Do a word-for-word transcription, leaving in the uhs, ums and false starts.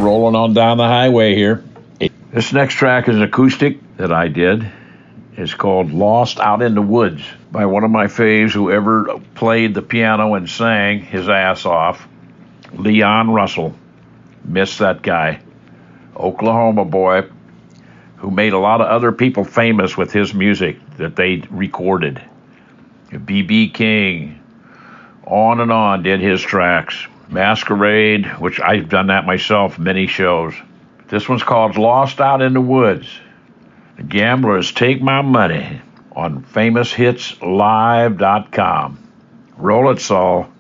rolling on down the highway here. This next track is an acoustic that I did. It's called Lost Out in the Woods by one of my faves who ever played the piano and sang his ass off, Leon Russell. Miss that guy. Oklahoma boy who made a lot of other people famous with his music that they recorded. B B King, on and on did his tracks. Masquerade, which I've done that myself, many shows. This one's called Lost Out in the Woods. The Gamblers Take My Money on famous hits live dot com. Roll it, Saul.